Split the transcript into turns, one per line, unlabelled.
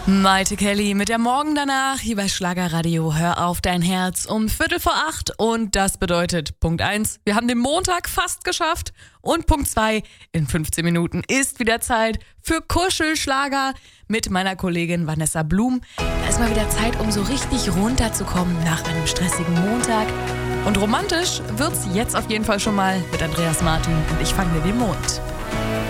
Maite Kelly mit der Morgen danach hier bei Schlagerradio. Hör auf dein Herz um 7:45 und das bedeutet Punkt 1, wir haben den Montag fast geschafft und Punkt 2, in 15 Minuten ist wieder Zeit für Kuschelschlager mit meiner Kollegin Vanessa Blum. Da ist mal wieder Zeit, um so richtig runterzukommen nach einem stressigen Montag. Und romantisch wird's jetzt auf jeden Fall schon mal mit Andreas Martin und Ich fange mir den Mond.